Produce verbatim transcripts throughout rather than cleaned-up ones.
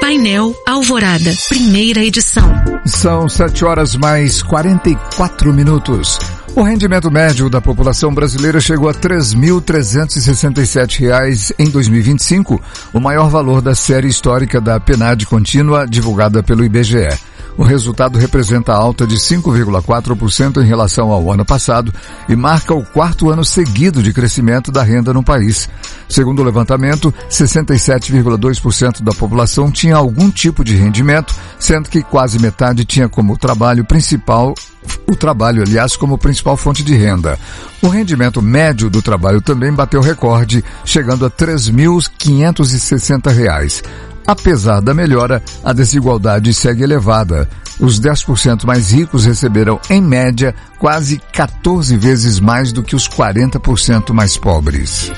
Painel Alvorada, primeira edição. São sete horas mais quarenta e quatro minutos. O rendimento médio da população brasileira chegou a três mil trezentos e sessenta e sete reais em dois mil e vinte e cinco, o maior valor da série histórica da PNAD contínua divulgada pelo I B G E. O resultado representa alta de cinco vírgula quatro por cento em relação ao ano passado e marca o quarto ano seguido de crescimento da renda no país. Segundo o levantamento, sessenta e sete vírgula dois por cento da população tinha algum tipo de rendimento, sendo que quase metade tinha como trabalho principal, o trabalho, aliás, como principal fonte de renda. O rendimento médio do trabalho também bateu recorde, chegando a três mil quinhentos e sessenta reais. Apesar da melhora, a desigualdade segue elevada. Os dez por cento mais ricos receberam, em média, quase quatorze vezes mais do que os quarenta por cento mais pobres.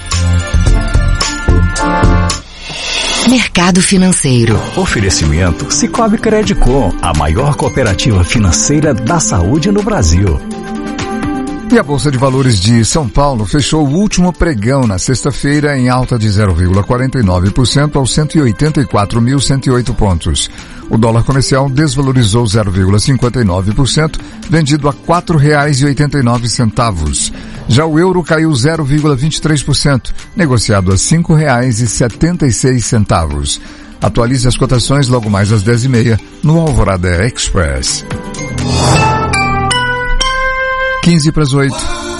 Mercado Financeiro. Oferecimento Sicoob Credicom, a maior cooperativa financeira da saúde no Brasil. E a Bolsa de Valores de São Paulo fechou o último pregão na sexta-feira em alta de zero vírgula quarenta e nove por cento aos cento e oitenta e quatro mil cento e oito pontos. O dólar comercial desvalorizou zero vírgula cinquenta e nove por cento, vendido a quatro reais e oitenta e nove centavos. Já o euro caiu zero vírgula vinte e três por cento, negociado a cinco reais e setenta e seis centavos. Atualize as cotações logo mais às dez e meia no Alvorada Express. quinze para as oito.